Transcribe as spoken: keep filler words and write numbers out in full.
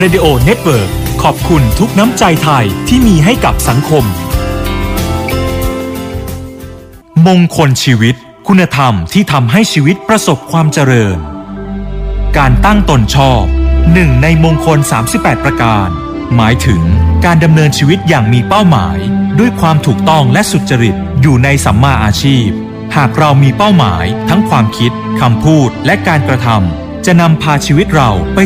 Radio Network ขอบคุณทุกน้ำใจไทยที่มีให้กับสังคมมงคลชีวิตคุณธรรมที่ทำให้ชีวิตประสบความเจริญการตั้งตนชอบหนึ่งในมงคลสามสิบแปดประการหมายถึงการดำเนินชีวิตอย่างมีเป้าหมายด้วยความถูกต้องและสุจริตอยู่ในสัมมาอาชีพหากเรามีเป้าหมายทั้งความคิดคำพูดและการกระทำจะนำพาชีวิตเราไป